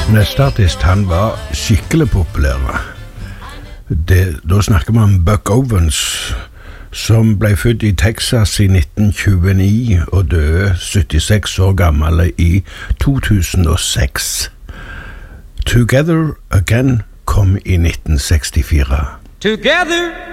Neste artist, han var skikkelig populær. Da snakker man om Buck Owens, som ble født i Texas i 1929 og døde 76 år gammel i 2006. Together Again kom i 1964. Together